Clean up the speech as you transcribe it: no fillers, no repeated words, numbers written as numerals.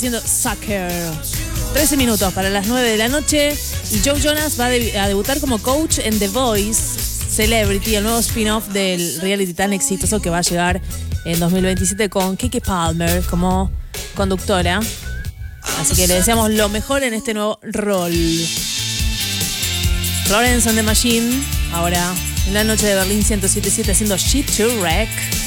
haciendo Sucker. 13 minutos para las 9 de la noche y Joe Jonas va a debutar como coach en The Voice Celebrity, el nuevo spin-off del reality tan exitoso que va a llegar en 2027 con Keke Palmer como conductora. Así que le deseamos lo mejor en este nuevo rol. Florence and the Machine, ahora en la noche de Berlín 107.7 haciendo Shit to Wreck.